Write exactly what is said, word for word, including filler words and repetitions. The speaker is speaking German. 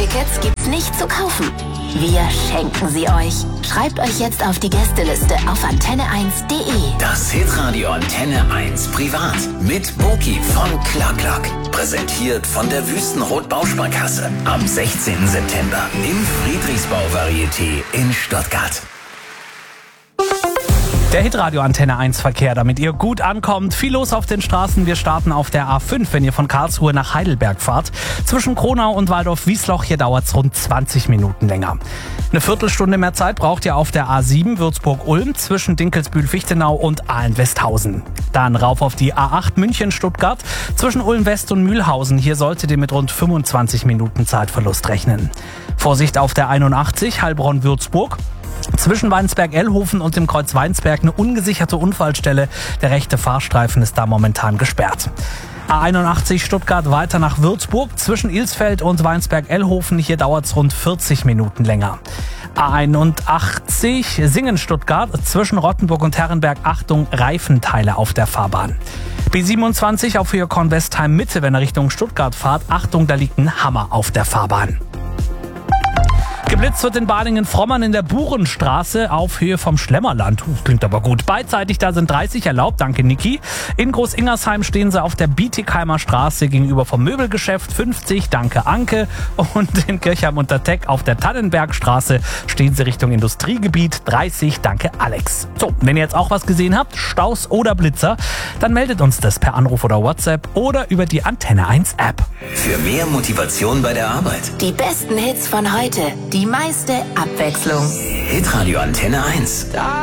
Tickets gibt's nicht zu kaufen. Wir schenken sie euch. Schreibt euch jetzt auf die Gästeliste auf antenne eins punkt de. Das Hitradio Antenne eins Privat mit Boki von Clark. Präsentiert von der Wüstenrot Bausparkasse. Am sechzehnten September im Friedrichsbau Varieté in Stuttgart. Der Hitradio Antenne eins Verkehr, damit ihr gut ankommt. Viel los auf den Straßen. Wir starten auf der A fünf, wenn ihr von Karlsruhe nach Heidelberg fahrt. Zwischen Kronau und Waldorf-Wiesloch, hier dauert es rund zwanzig Minuten länger. Eine Viertelstunde mehr Zeit braucht ihr auf der A sieben Würzburg-Ulm zwischen Dinkelsbühl-Fichtenau und Ahlen-Westhausen. Dann rauf auf die A acht München-Stuttgart zwischen Ulm-West und Mühlhausen. Hier solltet ihr mit rund fünfundzwanzig Minuten Zeitverlust rechnen. Vorsicht auf der einundachtzig Heilbronn-Würzburg. Zwischen Weinsberg-Ellhofen und dem Kreuz Weinsberg eine ungesicherte Unfallstelle. Der rechte Fahrstreifen ist da momentan gesperrt. A einundachtzig Stuttgart weiter nach Würzburg. Zwischen Ilsfeld und Weinsberg-Ellhofen. Hier dauert es rund vierzig Minuten länger. A einundachtzig Singen-Stuttgart. Zwischen Rottenburg und Herrenberg. Achtung, Reifenteile auf der Fahrbahn. B siebenundzwanzig auf Höhe Kornwestheim-Mitte, wenn ihr Richtung Stuttgart fahrt. Achtung, da liegt ein Hammer auf der Fahrbahn. Geblitzt wird in Balingen-Frommern in der Burenstraße auf Höhe vom Schlemmerland. Uh, klingt aber gut. Beidseitig, da sind dreißig erlaubt. Danke, Niki. In Groß-Ingersheim stehen sie auf der Bietigheimer Straße gegenüber vom Möbelgeschäft. fünfzig, danke, Anke. Und in Kirchheim-unter-Teck auf der Tannenbergstraße stehen sie Richtung Industriegebiet. dreißig, danke, Alex. So, wenn ihr jetzt auch was gesehen habt, Staus oder Blitzer, dann meldet uns das per Anruf oder WhatsApp oder über die Antenne eins App. Für mehr Motivation bei der Arbeit. Die besten Hits von heute. Die meiste Abwechslung. Hitradio Antenne eins.